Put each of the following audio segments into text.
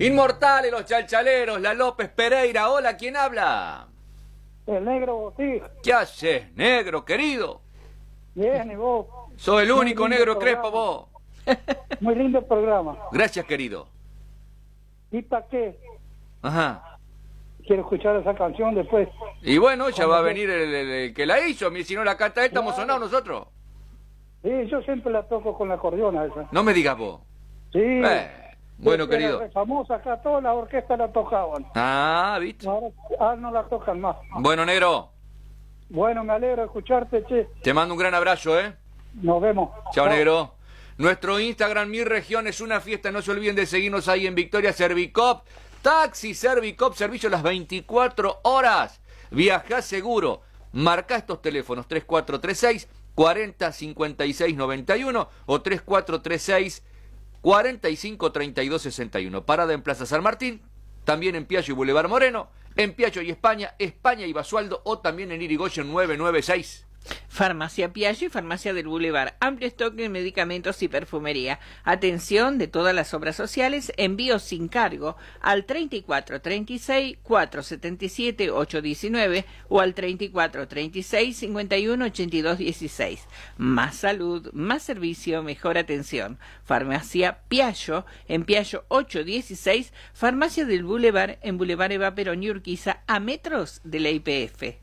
Inmortales los chalchaleros, la López Pereira. Hola, ¿quién habla? El negro Botig. ¿Qué haces, negro, querido? Bien, y vos. Soy el único negro programa. Crespo, vos. Muy lindo el programa. Gracias, querido. ¿Y para qué? Ajá. Quiero escuchar esa canción después. Y bueno, ya va a venir el que la hizo. Si no la canta él, estamos Claro. sonados nosotros. Sí, yo siempre la toco con la acordeona esa. No me digas vos. Sí. Bueno, Porque querido. era re famosa acá, todas las orquestas la tocaban. Ah, ¿viste? Ahora no la tocan más. Bueno, negro, Bueno, me alegro de escucharte, che. te mando un gran abrazo, ¿eh? Nos vemos. Chao, negro. Nuestro Instagram, Mi Región, es una fiesta. No se olviden de seguirnos ahí en Victoria Servicop. Taxi Servicop, servicio las 24 horas. Viajá seguro. Marcá estos teléfonos 3436 40 56 91 o 3436 45 32 61. Parada en Plaza San Martín, también en Piaggio y Boulevard Moreno, en Piaggio y España y Basualdo, o también en Irigoyen 996. Farmacia Piaggio y Farmacia del Boulevard. Amplio stock de medicamentos y perfumería. Atención de todas las obras sociales. Envío sin cargo al 3436 477 819 o al 3436 51 82 16. Más salud, más servicio, mejor atención. Farmacia Piaggio en Piaggio 816. Farmacia del Boulevard en Boulevard Eva Perón y Urquiza, a metros de la YPF.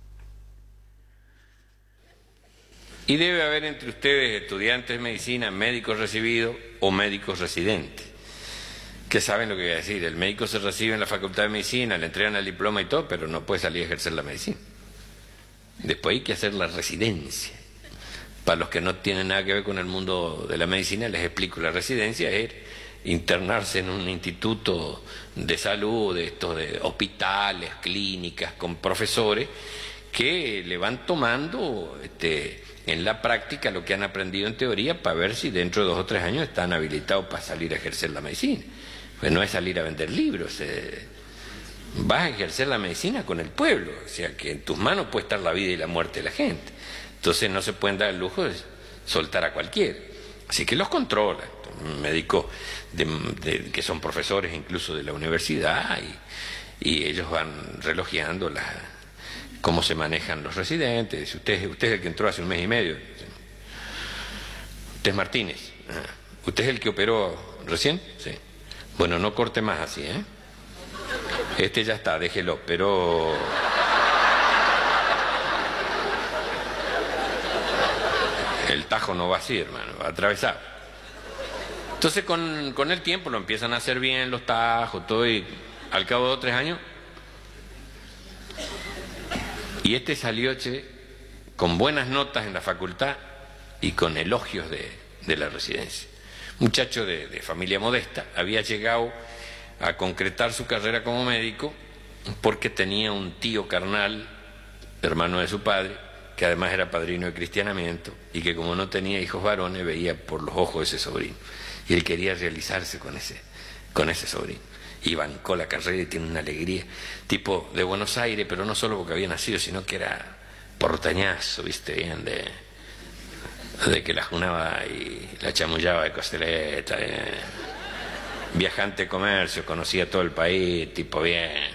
Y debe haber entre ustedes estudiantes de medicina, médicos recibidos o médicos residentes, que saben lo que voy a decir. El médico se recibe en la Facultad de Medicina, le entregan el diploma y todo, pero no puede salir a ejercer la medicina. Después hay que hacer la residencia. Para los que no tienen nada que ver con el mundo de la medicina, les explico. La residencia es internarse en un instituto de salud, de estos de hospitales, clínicas, con profesores que le van tomando en la práctica lo que han aprendido en teoría para ver si dentro de 2 o 3 años están habilitados para salir a ejercer la medicina. Pues no es salir a vender libros, vas a ejercer la medicina con el pueblo, o sea que en tus manos puede estar la vida y la muerte de la gente. Entonces no se pueden dar el lujo de soltar a cualquiera. Así que los controlan, médicos que son profesores incluso de la universidad, y ellos van relojeando cómo se manejan los residentes. Usted es el que entró hace 1 mes y medio. Usted es Martínez. ¿Usted es el que operó recién? Sí. Bueno, no corte más así, ¿eh? Este ya está, déjelo, pero... el tajo no va así, hermano, va atravesado. Entonces con el tiempo lo empiezan a hacer bien los tajos, todo, y al cabo de 2 o 3 años... Y salió, con buenas notas en la facultad y con elogios de la residencia. Muchacho de familia modesta, había llegado a concretar su carrera como médico porque tenía un tío carnal, hermano de su padre, que además era padrino de cristianamiento, y que como no tenía hijos varones, veía por los ojos de ese sobrino. Y él quería realizarse con ese sobrino. Y bancó la carrera y tiene una alegría, tipo de Buenos Aires, pero no solo porque había nacido, sino que era portañazo, viste, bien, de que la junaba y la chamullaba de costeleta, viajante de comercio, conocía todo el país, tipo bien.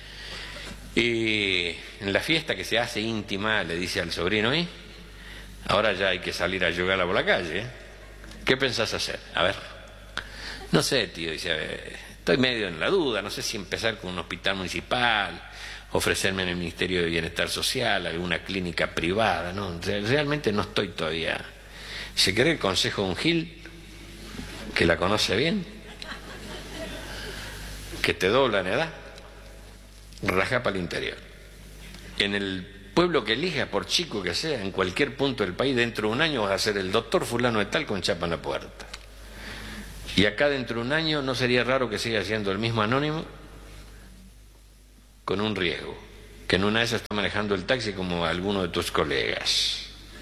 Y en la fiesta que se hace íntima le dice al sobrino: ahora ya hay que salir a jugar por la calle, ¿eh? ¿Qué pensás hacer? A ver. No sé, tío, dice, estoy medio en la duda, no sé si empezar con un hospital municipal, ofrecerme en el Ministerio de Bienestar Social, alguna clínica privada, ¿no? Realmente no estoy todavía. ¿Se quiere el consejo de un Gil, que la conoce bien, que te dobla en edad? Rajá para el interior. En el pueblo que elija, por chico que sea, en cualquier punto del país, dentro de 1 año vas a ser el doctor fulano de tal con chapa en la puerta. Y acá dentro de 1 año no sería raro que siga siendo el mismo anónimo, con un riesgo, que en una de esas está manejando el taxi como alguno de tus colegas.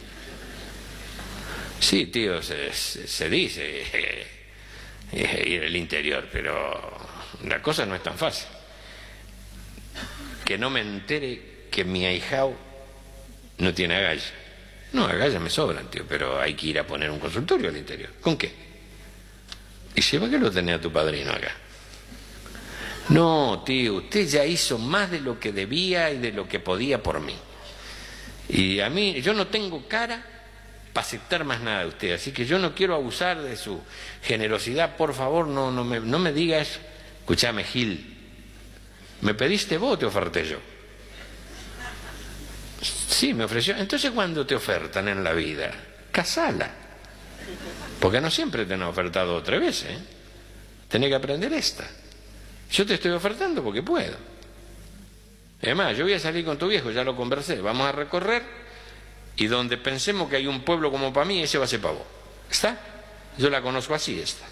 Sí, tío, se dice ir al interior, pero la cosa no es tan fácil. Que no me entere que mi ahijao no tiene agallas. No, agallas me sobran, tío, pero hay que ir a poner un consultorio al interior. ¿Con qué? Y lleva que lo tenés a tu padrino acá. No, tío, usted ya hizo más de lo que debía y de lo que podía por mí. Y a mí, yo no tengo cara para aceptar más nada de usted, así que yo no quiero abusar de su generosidad. Por favor, no me diga eso. Escuchame, Gil, ¿me pediste vos o te oferté yo? Sí, me ofreció. Entonces, cuando te ofertan en la vida, casala. Porque no siempre te han ofertado 3 veces, ¿eh? Tenés que aprender esta. Yo te estoy ofertando porque puedo. Además, yo voy a salir con tu viejo, ya lo conversé. Vamos a recorrer y donde pensemos que hay un pueblo como para mí, ese va a ser para vos. ¿Está? Yo la conozco así, esta.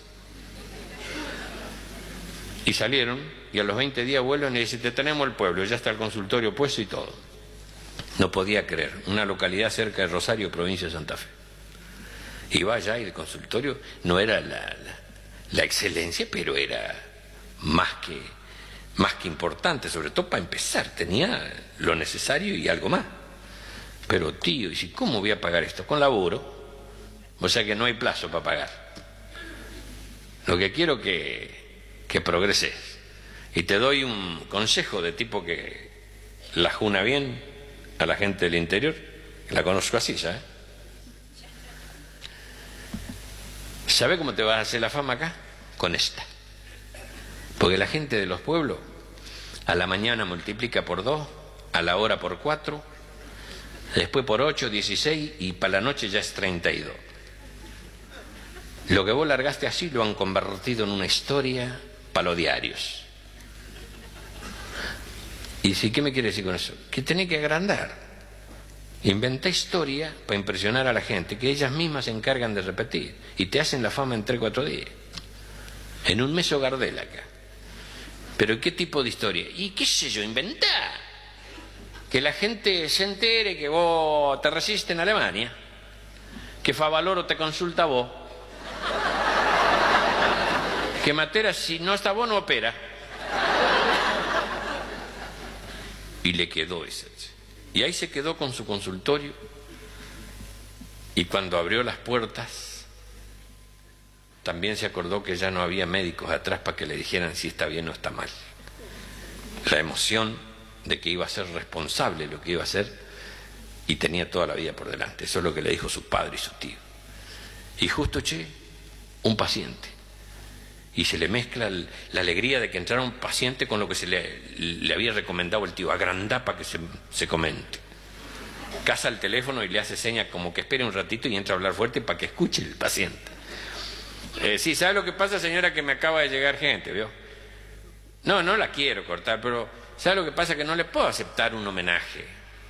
Y salieron y a los 20 días vuelven y dicen, te tenemos el pueblo, ya está el consultorio puesto y todo. No podía creer, una localidad cerca de Rosario, provincia de Santa Fe. Iba allá y el consultorio no era la excelencia, pero era más que importante, sobre todo para empezar, tenía lo necesario y algo más. Pero tío, ¿y si cómo voy a pagar esto? Con laburo, o sea que no hay plazo para pagar. Lo que quiero que progreses, y te doy un consejo de tipo que la juna bien a la gente del interior, que la conozco así, ¿sabes? ¿Sabe cómo te vas a hacer la fama acá? Con esta. Porque la gente de los pueblos a la mañana multiplica por 2, a la hora por 4, después por 8, 16 y para la noche ya es 32. Lo que vos largaste así lo han convertido en una historia para los diarios. ¿Y sí, qué me quiere decir con eso? Que tenés que agrandar. Inventa historia para impresionar a la gente, que ellas mismas se encargan de repetir. Y te hacen la fama en 3 o 4 días. En un mes o Gardel acá. ¿Pero qué tipo de historia? Y qué sé yo, inventá. Que la gente se entere que vos te resistes en Alemania. Que Favaloro te consulta a vos. Que Matera, si no está vos, no opera. Y le quedó ese. Y ahí se quedó con su consultorio. Y cuando abrió las puertas, también se acordó que ya no había médicos atrás para que le dijeran si está bien o está mal. La emoción de que iba a ser responsable lo que iba a hacer y tenía toda la vida por delante. Eso es lo que le dijo su padre y su tío. Y justo, un paciente. Y se le mezcla la alegría de que entrara un paciente con lo que se le había recomendado el tío. Agrandá para que se comente. Casa el teléfono y le hace señas como que espere un ratito y entra a hablar fuerte para que escuche el paciente. Sí, ¿sabe lo que pasa, señora? Que me acaba de llegar gente, ¿vio? No la quiero cortar, pero ¿sabe lo que pasa? Que no le puedo aceptar un homenaje.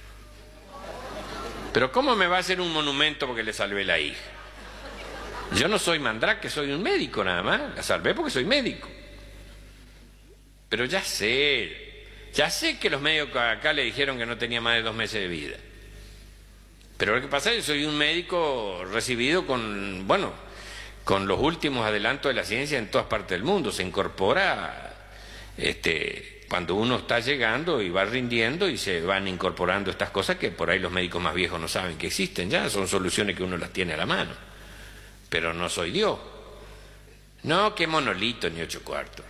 Pero ¿cómo me va a hacer un monumento porque le salvé la hija? Yo no soy mandrake, soy un médico nada más. La salvé porque soy médico. Pero ya sé que los médicos acá le dijeron que no tenía más de 2 meses de vida. Pero lo que pasa es que soy un médico recibido con los últimos adelantos de la ciencia en todas partes del mundo. Se incorpora cuando uno está llegando y va rindiendo y se van incorporando estas cosas que por ahí los médicos más viejos no saben que existen ya. Son soluciones que uno las tiene a la mano. Pero no soy Dios. No, qué monolito ni 8 cuartos.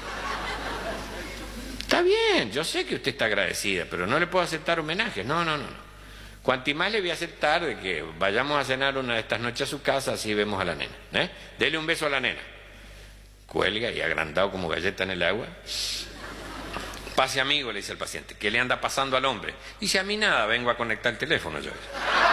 Está bien, yo sé que usted está agradecida, pero no le puedo aceptar homenajes. No. Cuanti más le voy a aceptar de que vayamos a cenar una de estas noches a su casa, así vemos a la nena. Dele un beso a la nena. Cuelga y agrandado como galleta en el agua. Pase amigo, le dice el paciente. ¿Qué le anda pasando al hombre? Dice, a mí nada, vengo a conectar el teléfono yo.